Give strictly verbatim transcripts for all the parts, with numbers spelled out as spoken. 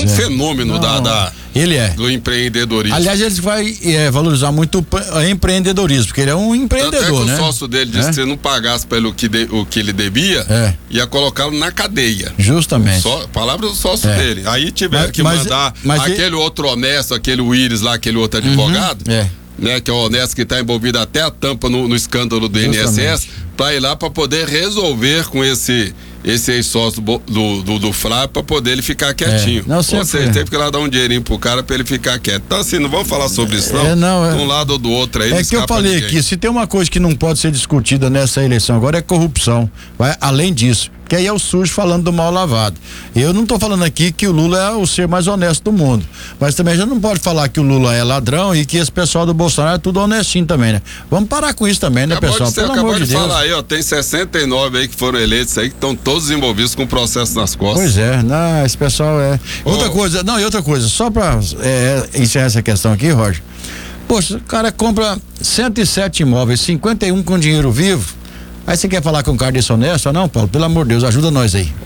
um é. fenômeno Não, da, da, ele é. do empreendedorismo. Aliás, ele vai é, valorizar muito o empreendedorismo, porque ele é um empreendedor, Tanto é que né? o sócio dele disse é? que se não pagasse pelo que, de, o que ele devia, é. ia colocá-lo na cadeia. Justamente. Só, palavra do sócio é. dele. Aí tiver mas, que mas, mandar mas aquele ele... outro honesto, aquele Willis lá, aquele outro advogado, uhum, é. né, que é o honesto que está envolvido até a tampa no, no escândalo do Justamente. I N S S, para ir lá para poder resolver com esse esse ex-sócio do, do, do, do Flávio, para poder ele ficar quietinho. É. Não, Ou seja, teve que lá dar um dinheirinho pro cara para ele ficar quieto. Então assim, não vamos falar sobre isso não, é, não é... de um lado ou do outro aí. É que eu falei aqui, se tem uma coisa que não pode ser discutida nessa eleição agora é corrupção, vai além disso, que aí é o sujo falando do mal lavado. Eu não tô falando aqui que o Lula é o ser mais honesto do mundo, mas também a gente não pode falar que o Lula é ladrão e que esse pessoal do Bolsonaro é tudo honestinho também, né? Vamos parar com isso também, né, acabou pessoal? De ser, Pelo acabou amor de, de Deus. falar aí, ó, tem sessenta e nove aí que foram eleitos aí, que estão todos envolvidos com processo nas costas. Pois é, não, esse pessoal é... Oh. Outra coisa, não, e outra coisa, só pra é, encerrar essa questão aqui, Roger, poxa, o cara compra cento e sete imóveis, cinquenta e um com dinheiro vivo. Aí você quer falar com um cara desse honesto? Não, Paulo, pelo amor de Deus, ajuda nós aí.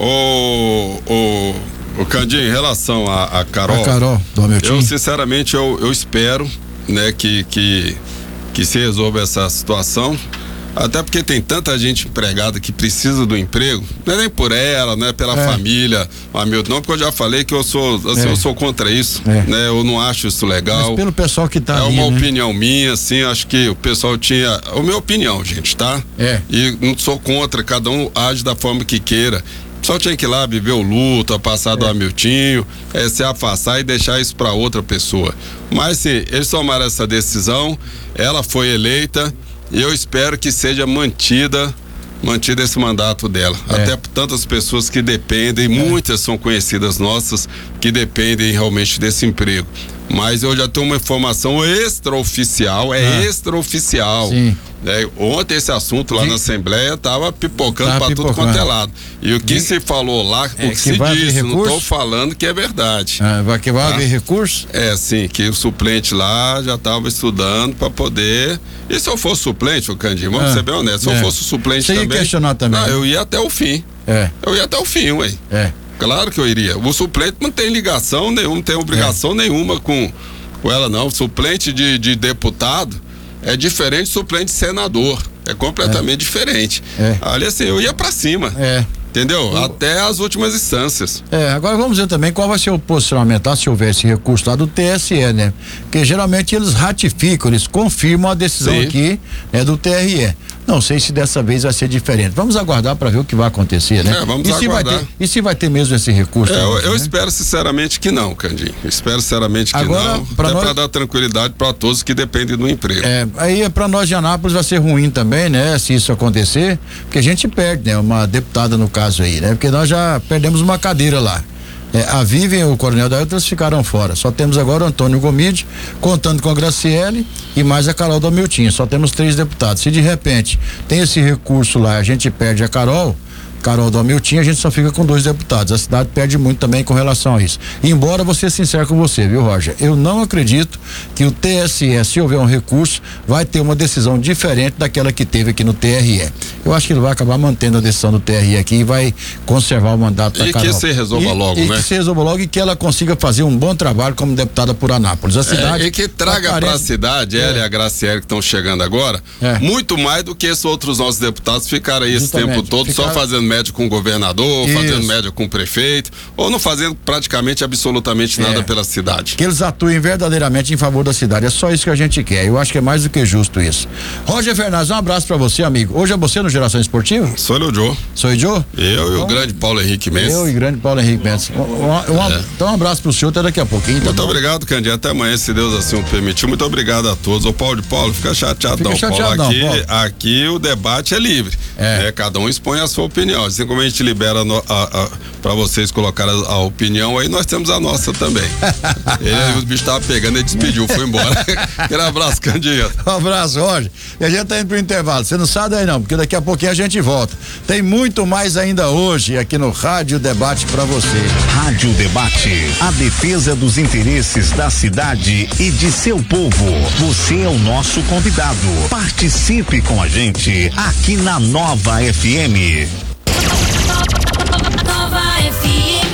Ô, ô, ô Candinho, em relação a, a Carol. A Carol, do Hamilton. Eu, sinceramente, eu, eu espero, né, que, que, que se resolva essa situação. Até porque tem tanta gente empregada que precisa do emprego, não é nem por ela, não é pela é. família, Hamilton, não, porque eu já falei que eu sou, assim, é. eu sou contra isso, é. né? Eu não acho isso legal. Mas pelo pessoal que tá É ali, uma né? opinião minha, assim, acho que o pessoal tinha, a minha opinião, gente, tá? É. E não sou contra, cada um age da forma que queira. Só tinha que ir lá viver o luto, a passar do é. Hamiltinho, é, se afastar e deixar isso para outra pessoa. Mas sim, eles tomaram essa decisão, ela foi eleita. Eu espero que seja mantida, mantida esse mandato dela. É. Até por tantas pessoas que dependem, é. muitas são conhecidas nossas, que dependem realmente desse emprego. Mas eu já tenho uma informação extraoficial, é ah. extraoficial. Sim. É, ontem esse assunto lá Sim. na Assembleia estava pipocando tá para tudo quanto é lado. E o que Sim. se falou lá, é, o que, que se disse, não estou falando que é verdade. Ah, vai que vai tá? haver recurso? É, sim, que o suplente lá já estava estudando para poder. E se eu fosse suplente, o Candinho, vamos ah. ser bem honestos, se é. eu fosse suplente Você também. Ia questionar também. Não, eu ia até o fim. É. Eu ia até o fim, ué. É. Claro que eu iria. O suplente não tem ligação nenhuma, não tem obrigação é. nenhuma com, com ela, não. O suplente de, de deputado é diferente do suplente de senador. É completamente é. diferente. É. Ali assim, eu ia pra cima. É. Entendeu? O... Até as últimas instâncias. É, agora vamos ver também qual vai ser o posicionamento, tá? Se houver esse recurso lá do T S E, né? Porque geralmente eles ratificam, eles confirmam a decisão Sim. aqui, né, do T R E. Não sei se dessa vez vai ser diferente. Vamos aguardar para ver o que vai acontecer, né? É, vamos e se aguardar. Vai ter, e se vai ter mesmo esse recurso? É, também, eu eu né? espero sinceramente que não, Candinho. Eu espero sinceramente que agora, não. Pra até nós... para dar tranquilidade para todos que dependem do emprego. É, aí para nós de Anápolis vai ser ruim também, né? Se isso acontecer, porque a gente perde, né? Uma deputada no caso aí, né? Porque nós já perdemos uma cadeira lá. É, a Vivian e o Coronel da outras ficaram fora. Só temos agora o Antônio Gomide, contando com a Graciele e mais a Carol do Hamilton. Só temos três deputados. Se de repente tem esse recurso lá, a gente perde a Carol, Carol do Hamilton, a gente só fica com dois deputados. A cidade perde muito também com relação a isso. E embora vou ser sincero com você, viu, Roger? Eu não acredito que o T S E, se houver um recurso, vai ter uma decisão diferente daquela que teve aqui no T R E. Eu acho que ele vai acabar mantendo a decisão do T R E aqui e vai conservar o mandato da Carol. E que se resolva e, logo, e né? que se resolva logo e que ela consiga fazer um bom trabalho como deputada por Anápolis. A cidade. É, e que traga para a cidade, é. ela e a Graciele que estão chegando agora, é. muito mais do que esses outros nossos deputados ficaram aí esse tempo todo Ficar... só fazendo média com o governador, Isso. fazendo média com o prefeito, ou não fazendo praticamente absolutamente nada é. pela cidade. Que eles atuem verdadeiramente em favor da cidade. É só isso que a gente quer. Eu acho que é mais do que justo isso. Roger Fernandes, um abraço pra você, amigo. Hoje é você no Geração Esportiva? Sou o Joe. Sou o Joe? Eu e o grande Paulo Henrique Mendes. Eu e o grande Paulo Henrique Mendes. Um, um, é. Então um abraço pro senhor até daqui a pouquinho. Tá Muito bom? obrigado, Candinho. Até amanhã, se Deus assim o permitir. Muito obrigado a todos. Ô Paulo de Paulo, fica chateadão. Fica chateadão, Paulo, aqui, Paulo. aqui o debate é livre. É. Né? Cada um expõe a sua opinião. Assim como a gente libera no, a, a, pra vocês colocar a, a opinião, aí nós temos a nossa também. Ele, o bicho tava pegando e despediu, foi embora. Aquele abraço, Candinho. Um abraço, Roger. E a gente tá indo pro intervalo. Você não sai daí não, porque daqui a pouquinho a gente volta. Tem muito mais ainda hoje aqui no Rádio Debate pra você. Rádio Debate, a defesa dos interesses da cidade e de seu povo. Você é o nosso convidado. Participe com a gente aqui na Nova F M. Nova F M.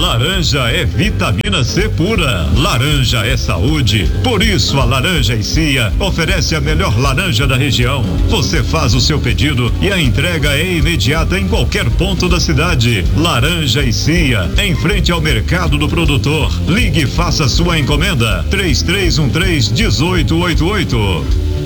Laranja é vitamina C pura. Laranja é saúde. Por isso a Laranja e Cia oferece a melhor laranja da região. Você faz o seu pedido e a entrega é imediata em qualquer ponto da cidade. Laranja e Cia, em frente ao mercado do produtor. Ligue e faça sua encomenda. três três um três, um oito oito oito.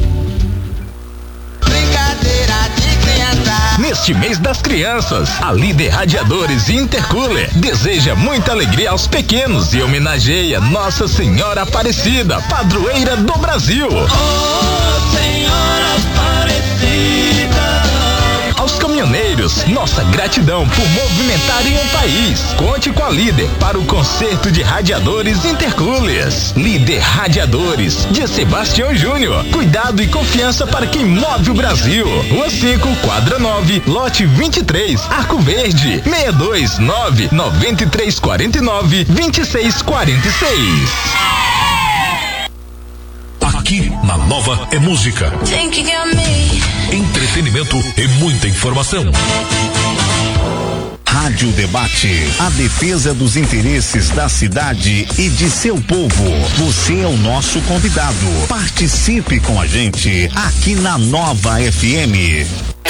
Neste mês das crianças, a Líder Radiadores Intercooler deseja muita alegria aos pequenos e homenageia Nossa Senhora Aparecida, padroeira do Brasil. Oh, Senhora Aparecida. Aos caminhoneiros, nossa gratidão por movimentarem o país. Conte com a Líder para o conserto de radiadores Intercoolers. Líder Radiadores, de Sebastião Júnior. Cuidado e confiança para quem move o Brasil. Rua cinco, quadra nove, lote vinte e três, Arco Verde. seis dois nove, nove três quatro nove, dois seis quatro seis. Aqui na Nova é música, entretenimento e muita informação. Rádio Debate, a defesa dos interesses da cidade e de seu povo. Você é o nosso convidado. Participe com a gente aqui na Nova F M.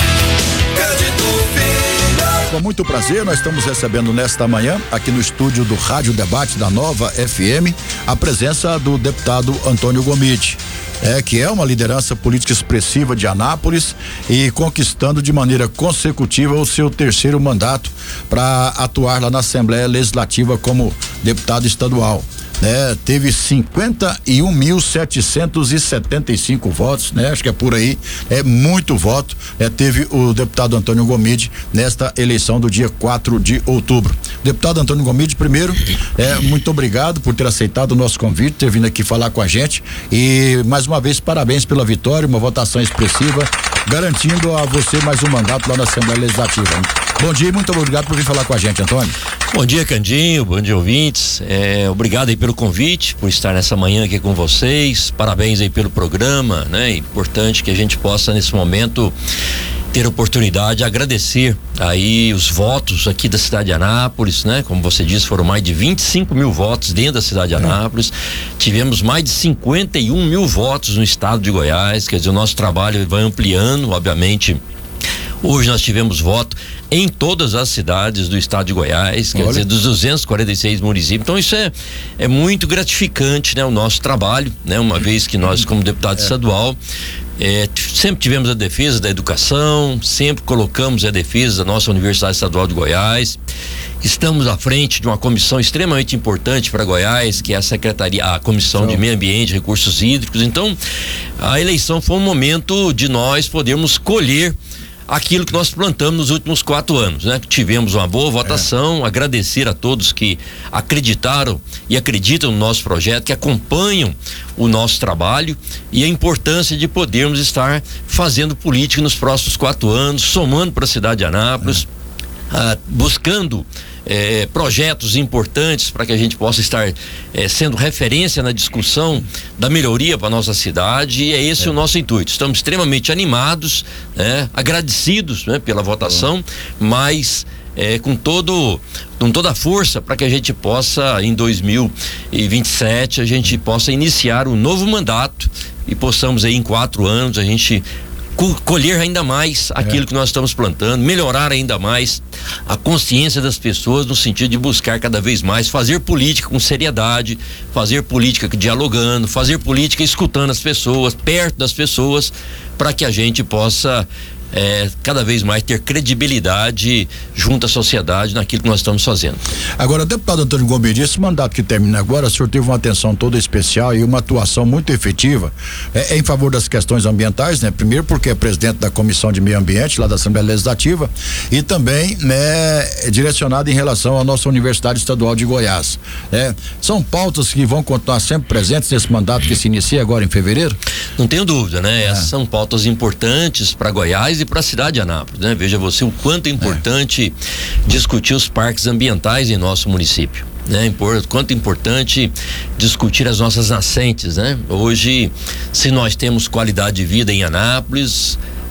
Com muito prazer, nós estamos recebendo nesta manhã, aqui no estúdio do Rádio Debate da Nova F M, a presença do deputado Antônio Gomide, é, que é uma liderança política expressiva de Anápolis e conquistando de maneira consecutiva o seu terceiro mandato para atuar lá na Assembleia Legislativa como deputado estadual. Né, teve cinquenta e um mil setecentos e setenta e cinco votos, né? Acho que é por aí, é muito voto. É, teve o deputado Antônio Gomide nesta eleição do dia quatro de outubro. Deputado Antônio Gomide, primeiro, é, muito obrigado por ter aceitado o nosso convite, ter vindo aqui falar com a gente e mais uma vez parabéns pela vitória, uma votação expressiva, garantindo a você mais um mandato lá na Assembleia Legislativa. Bom dia e muito obrigado por vir falar com a gente, Antônio. Bom dia, Candinho, bom dia, ouvintes. É, obrigado aí pelo convite, por estar nessa manhã aqui com vocês. Parabéns aí pelo programa, né? É importante que a gente possa nesse momento ter a oportunidade de agradecer aí os votos aqui da cidade de Anápolis, né? Como você disse, foram mais de vinte e cinco mil votos dentro da cidade de Anápolis. Tivemos mais de cinquenta e um mil votos no estado de Goiás, quer dizer, o nosso trabalho vai ampliando, obviamente. Hoje nós tivemos voto em todas as cidades do estado de Goiás, quer Olha. dizer, dos duzentos e quarenta e seis municípios. Então isso é, é muito gratificante, né? O nosso trabalho, né? Uma vez que nós, como deputado é. estadual, é, sempre tivemos a defesa da educação, sempre colocamos a defesa da nossa Universidade Estadual de Goiás. Estamos à frente de uma comissão extremamente importante para Goiás, que é a Secretaria, a Comissão Sim. de Meio Ambiente e Recursos Hídricos. Então, a eleição foi um momento de nós podermos colher aquilo que nós plantamos nos últimos quatro anos, né? Tivemos uma boa votação, é. agradecer a todos que acreditaram e acreditam no nosso projeto, que acompanham o nosso trabalho e a importância de podermos estar fazendo política nos próximos quatro anos, somando para a cidade de Anápolis, é. ah, buscando É, projetos importantes para que a gente possa estar é, sendo referência na discussão da melhoria para nossa cidade, e é esse é. o nosso intuito. Estamos extremamente animados, né, agradecidos, né, pela votação, mas é, com todo com toda a força para que a gente possa, em dois mil e vinte e sete, a gente possa iniciar um novo mandato e possamos aí em quatro anos a gente colher ainda mais aquilo é. que nós estamos plantando, melhorar ainda mais a consciência das pessoas no sentido de buscar cada vez mais fazer política com seriedade, fazer política dialogando, fazer política escutando as pessoas, perto das pessoas, para que a gente possa É, cada vez mais ter credibilidade junto à sociedade naquilo que nós estamos fazendo. Agora, deputado Antônio Gomide, esse mandato que termina agora, o senhor teve uma atenção toda especial e uma atuação muito efetiva é, é em favor das questões ambientais, né? Primeiro porque é presidente da Comissão de Meio Ambiente lá da Assembleia Legislativa e também, né, é direcionado em relação à nossa Universidade Estadual de Goiás. É, são pautas que vão continuar sempre presentes nesse mandato que se inicia agora em fevereiro? Não tenho dúvida, né? É. Essas são pautas importantes para Goiás e para a cidade de Anápolis, né? Veja você o quanto é importante é. discutir os parques ambientais em nosso município, né? Quanto é importante discutir as nossas nascentes, né? Hoje, se nós temos qualidade de vida em Anápolis,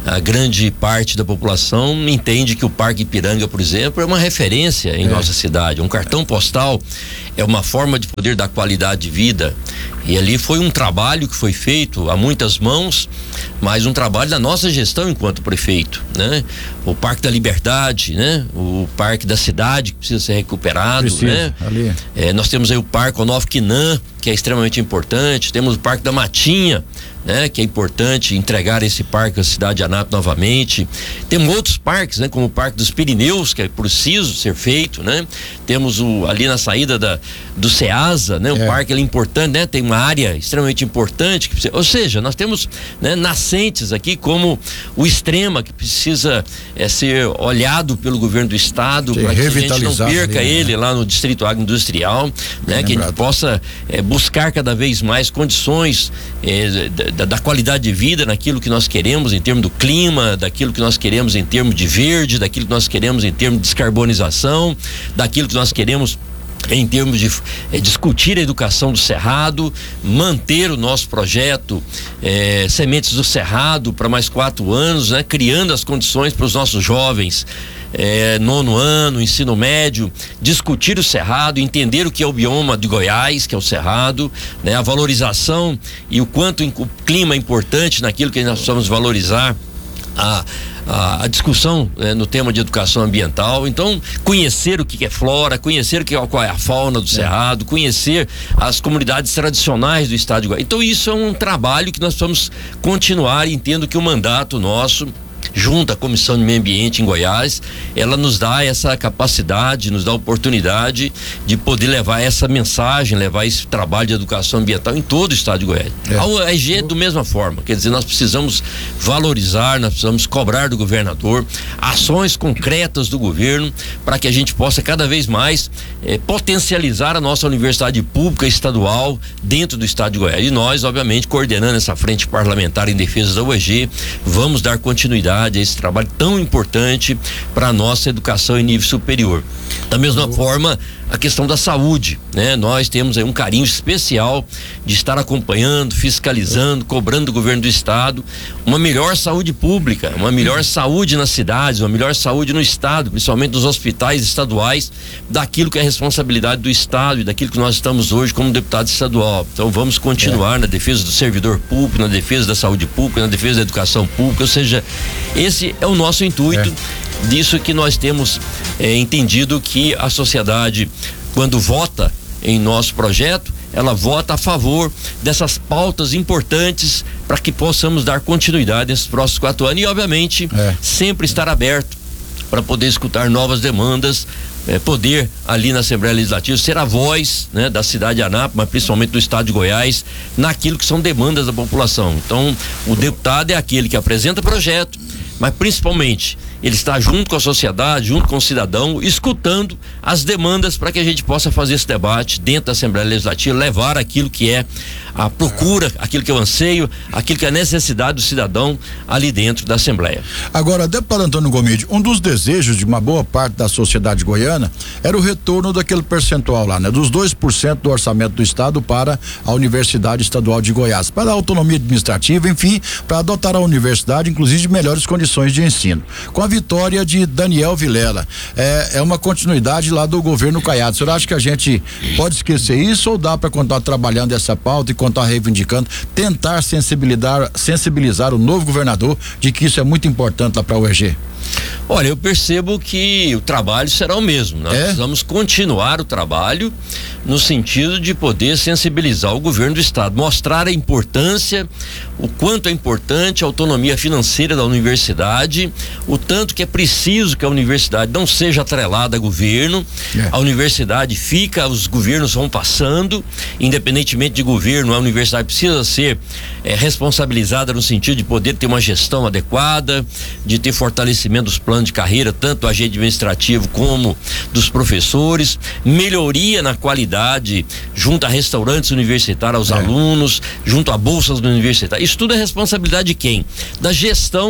a grande parte da população entende que o Parque Ipiranga, por exemplo, é uma referência em é. nossa cidade. Um cartão postal é uma forma de poder dar qualidade de vida. E ali foi um trabalho que foi feito a muitas mãos, mas um trabalho da nossa gestão enquanto prefeito, né? O Parque da Liberdade, né? O Parque da Cidade que precisa ser recuperado, precisa, né? Ali. É, nós temos aí o Parque Onofre Quinan, que é extremamente importante. Temos o Parque da Matinha, né? Que é importante entregar esse parque à cidade de Anápolis novamente. Temos outros parques, né? Como o Parque dos Pirineus, que é preciso ser feito, né? Temos o ali na saída da do Ceasa, né? O é. parque ali importante, né? Tem uma área extremamente importante, que precisa, ou seja, nós temos, né, nascentes aqui como o Extrema, que precisa é, ser olhado pelo governo do estado para que a gente não perca ali, ele né? lá no Distrito Agroindustrial, né? Que a gente possa é, buscar cada vez mais condições é, da, da qualidade de vida naquilo que nós queremos em termos do clima, daquilo que nós queremos em termos de verde, daquilo que nós queremos em termos de descarbonização, daquilo que nós queremos em termos de é, discutir a educação do Cerrado, manter o nosso projeto é, Sementes do Cerrado para mais quatro anos, né? Criando as condições para os nossos jovens é, nono ano, ensino médio, discutir o Cerrado, entender o que é o bioma de Goiás, que é o Cerrado, né? A valorização e o quanto o clima é importante naquilo que nós precisamos valorizar. A, a, a discussão né, no tema de educação ambiental. Então, conhecer o que é flora, conhecer o que é, qual é a fauna do é. Cerrado, conhecer as comunidades tradicionais do estado de Goiás. Então, isso é um trabalho que nós vamos continuar. Entendo que o mandato nosso, junto à Comissão de Meio Ambiente em Goiás, ela nos dá essa capacidade, nos dá a oportunidade de poder levar essa mensagem, levar esse trabalho de educação ambiental em todo o estado de Goiás. É. A U E G é da mesma forma, quer dizer, nós precisamos valorizar, nós precisamos cobrar do governador ações concretas do governo para que a gente possa cada vez mais eh, potencializar a nossa universidade pública estadual dentro do estado de Goiás. E nós, obviamente, coordenando essa frente parlamentar em defesa da U E G, vamos dar continuidade a esse trabalho tão importante para a nossa educação em nível superior. Da mesma forma, a questão da saúde, né? Nós temos aí um carinho especial de estar acompanhando, fiscalizando, cobrando do governo do estado uma melhor saúde pública, uma melhor saúde nas cidades, uma melhor saúde no estado, principalmente nos hospitais estaduais, daquilo que é responsabilidade do estado e daquilo que nós estamos hoje como deputado estadual. Então vamos continuar é. na defesa do servidor público, na defesa da saúde pública, na defesa da educação pública, ou seja, esse é o nosso intuito. É. Disso que nós temos é, entendido que a sociedade, quando vota em nosso projeto, ela vota a favor dessas pautas importantes para que possamos dar continuidade nesses próximos quatro anos e, obviamente, é. sempre estar aberto para poder escutar novas demandas, é, poder ali na Assembleia Legislativa ser a voz, né, da cidade de Anápolis, mas principalmente do estado de Goiás, naquilo que são demandas da população. Então, o deputado é aquele que apresenta projeto, mas principalmente ele está junto com a sociedade, junto com o cidadão, escutando as demandas para que a gente possa fazer esse debate dentro da Assembleia Legislativa, levar aquilo que é a procura, aquilo que é o anseio, aquilo que é a necessidade do cidadão ali dentro da Assembleia. Agora, deputado Antônio Gomide, um dos desejos de uma boa parte da sociedade goiana era o retorno daquele percentual lá, né? Dos dois por cento do orçamento do estado para a Universidade Estadual de Goiás, para a autonomia administrativa, enfim, para adotar a universidade, inclusive de melhores condições de ensino. Com a vitória de Daniel Vilela, é, é uma continuidade lá do governo Caiado. O senhor acha que a gente pode esquecer isso ou dá para continuar trabalhando essa pauta e continuar reivindicando, tentar sensibilizar, sensibilizar o novo governador de que isso é muito importante lá para a U E G? Olha, eu percebo que o trabalho será o mesmo. Nós é? precisamos continuar o trabalho no sentido de poder sensibilizar o governo do estado, mostrar a importância, o quanto é importante a autonomia financeira da universidade, o tanto que é preciso que a universidade não seja atrelada a governo. É. A universidade fica, os governos vão passando, independentemente de governo, a universidade precisa ser é, responsabilizada no sentido de poder ter uma gestão adequada, de ter fortalecimento dos planos de carreira, tanto do agente administrativo como dos professores, melhoria na qualidade junto a restaurantes universitários aos é. alunos, junto a bolsas universitárias. Isso tudo é responsabilidade de quem? Da gestão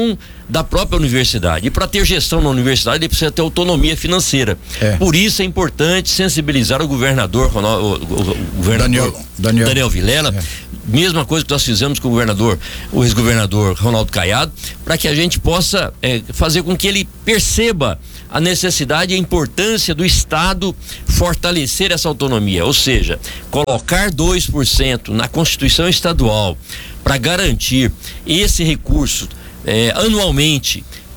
da própria universidade. E para ter gestão na universidade, ele precisa ter autonomia financeira. É. Por isso é importante sensibilizar o governador, o, o, o governador Daniel, Daniel. Daniel Vilela. É. Mesma coisa que nós fizemos com o governador, o ex-governador Ronaldo Caiado, para que a gente possa é, fazer com que ele perceba a necessidade e a importância do Estado fortalecer essa autonomia, ou seja, colocar dois por cento na Constituição Estadual para garantir esse recurso é, anualmente